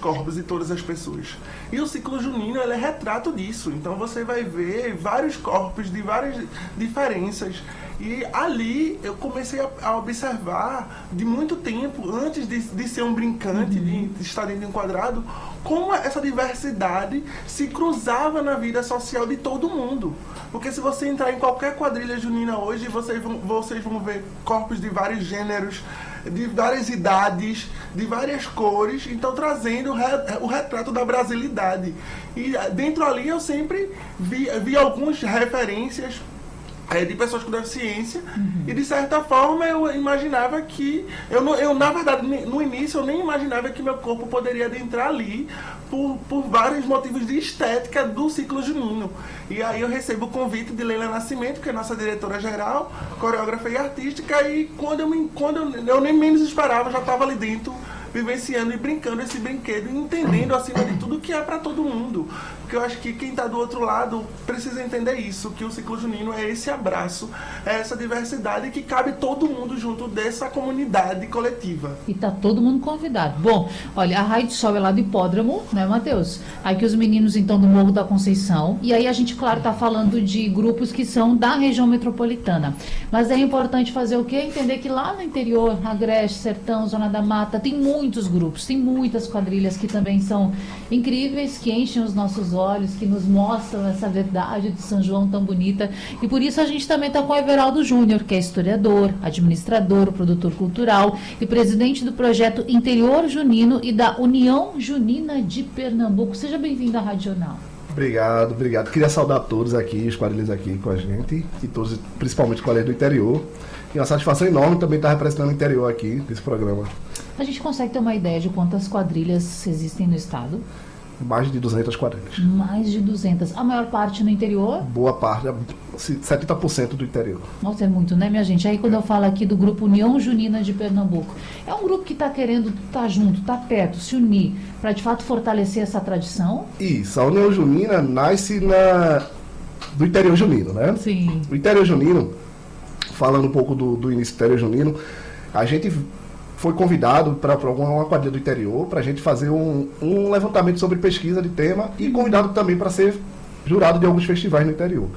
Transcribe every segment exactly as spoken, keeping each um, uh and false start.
corpos e todas as pessoas. E o ciclo junino, ele é retrato disso. Então você vai ver vários corpos de várias diferenças. E ali eu comecei a, a observar de muito tempo, antes de, de ser um brincante, de, de estar dentro de um quadrado, como essa diversidade se cruzava na vida social de todo mundo. Porque se você entrar em qualquer quadrilha junina hoje, vocês vão, vocês vão ver corpos de vários gêneros, de várias idades, de várias cores, então trazendo o, re, o retrato da brasilidade. E dentro ali eu sempre vi, vi algumas referências É, de pessoas com deficiência, uhum. E de certa forma eu imaginava que eu, não, eu na verdade no início eu nem imaginava que meu corpo poderia adentrar ali por, por vários motivos de estética do ciclo junino. E aí eu recebo o convite de Leila Nascimento, que é nossa diretora geral, coreógrafa e artística, e quando eu, me, quando eu, eu nem menos esperava, já estava ali dentro vivenciando e brincando esse brinquedo, entendendo acima de tudo que é para todo mundo. Porque eu acho que quem está do outro lado precisa entender isso, que o ciclo junino é esse abraço, é essa diversidade que cabe todo mundo junto dessa comunidade coletiva. E tá todo mundo convidado. Bom, olha, a Raio de Sol é lá do Hipódromo, né, Matheus? Aí que os meninos, então, do Morro da Conceição. E aí a gente, claro, tá falando de grupos que são da região metropolitana. Mas é importante fazer o quê? Entender que lá no interior, Agreste, Sertão, Zona da Mata, tem muitos grupos, tem muitas quadrilhas que também são incríveis, que enchem os nossos olhos, que nos mostram essa verdade de São João tão bonita. E por isso a gente também está com o Everaldo Júnior, que é historiador, administrador, produtor cultural e presidente do projeto Interior Junino e da União Junina de Pernambuco. Seja bem-vindo à Rádio Jornal. Obrigado, obrigado. Queria saudar todos aqui, os quadrilhas aqui com a gente, e todos, principalmente quadrilhas do interior. E uma satisfação enorme também estar representando o interior aqui nesse programa. A gente consegue ter uma ideia de quantas quadrilhas existem no estado? Mais de duzentas quadrilhas. Mais de duzentas. A maior parte no interior? Boa parte, setenta por cento do interior. Nossa, é muito, né, minha gente? Aí quando eu falo aqui do grupo União Junina de Pernambuco, é um grupo que está querendo estar tá junto, estar tá perto, se unir, para de fato fortalecer essa tradição? Isso, a União Junina nasce na... do interior junino, né? Sim. O interior junino, falando um pouco do, do início do interior junino, a gente foi convidado para uma quadrilha do interior para a gente fazer um, um levantamento sobre pesquisa de tema e convidado também para ser jurado de alguns festivais no interior.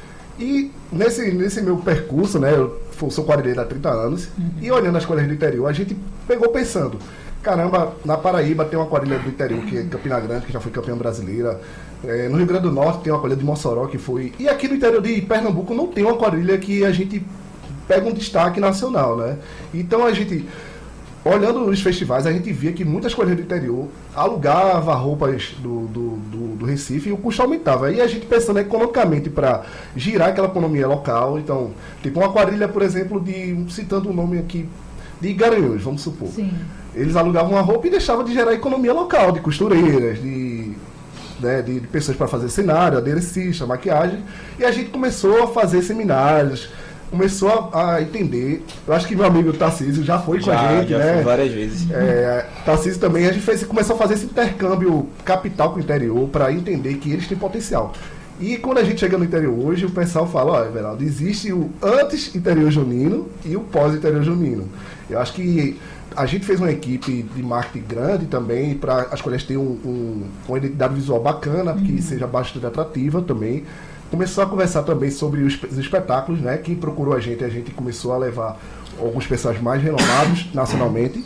E nesse, nesse meu percurso, né, eu sou quadrilheiro há trinta anos, uhum. E olhando as quadrilhas do interior, a gente pegou pensando, caramba, na Paraíba tem uma quadrilha do interior que é Campina Grande, que já foi campeã brasileira, é, no Rio Grande do Norte tem uma quadrilha de Mossoró que foi, e aqui no interior de Pernambuco não tem uma quadrilha que a gente pega um destaque nacional, né? Então a gente... Olhando os festivais, a gente via que muitas quadrilhas do interior alugavam roupas do, do, do, do Recife e o custo aumentava. Aí a gente pensando economicamente para girar aquela economia local. Então, tipo uma quadrilha, por exemplo, de citando o um nome aqui, de Garanhuns, vamos supor. Sim. Eles alugavam uma roupa e deixavam de gerar economia local, de costureiras, de, né, de, de pessoas para fazer cenário, aderecista, maquiagem. E a gente começou a fazer seminários, começou a, a entender. Eu acho que meu amigo Tarcísio já foi já, com a gente, já né? Fui várias vezes. É, Tarcísio também, a gente fez, começou a fazer esse intercâmbio capital com o interior para entender que eles têm potencial. E quando a gente chega no interior hoje, o pessoal fala, olha, Everaldo, existe o antes interior junino e o pós interior junino. Eu acho que a gente fez uma equipe de marketing grande também para as coisas terem um, um, uma identidade visual bacana, uhum. Que seja bastante atrativa também. Começou a conversar também sobre os, os espetáculos, né? Quem procurou a gente, a gente começou a levar alguns personagens mais renomados nacionalmente.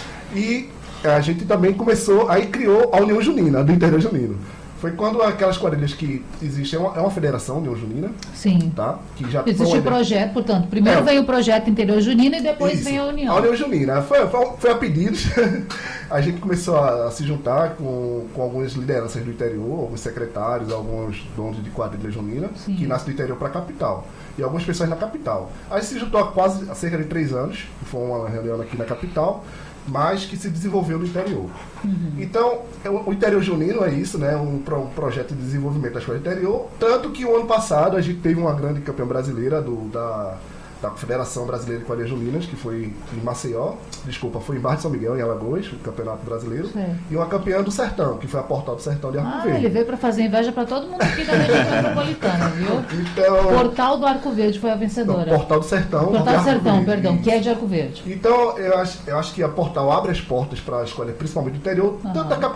E a gente também começou, aí criou a União Junina, do interior junino. Foi quando aquelas quadrilhas que existem, é uma, é uma federação, União Junina. Sim. Tá? Que já existe o projeto, portanto, primeiro é, vem o projeto Interior Junina e depois isso, vem a União. A União Junina. Foi, foi, foi a pedidos. A gente começou a, a se juntar com, com algumas lideranças do interior, alguns secretários, alguns donos de quadrilha junina, sim. Que nascem do interior para a capital. E algumas pessoas na capital. Aí se juntou há quase há cerca de três anos, foi uma reunião aqui na capital, mas que se desenvolveu no interior. Uhum. Então, o Interior Junino é isso, né? Um, um projeto de desenvolvimento da escola interior. Tanto que o ano passado a gente teve uma grande campeã brasileira do, da, da Federação Brasileira de Quadrilhas Juninas, que foi em Maceió, desculpa, foi em Barra de São Miguel, em Alagoas, o Campeonato Brasileiro. Sim. E uma campeã do Sertão, que foi a Portal do Sertão de Arco ah, Verde. Ele veio para fazer inveja para todo mundo aqui da região metropolitana, viu? Então, Portal do Arco Verde foi a vencedora. Não, Portal do Sertão. Portal do Sertão, Verde, perdão, isso. Que é de Arco Verde. Então, eu acho, eu acho que a Portal abre as portas para a escola, principalmente do interior, uhum. Tanto da capital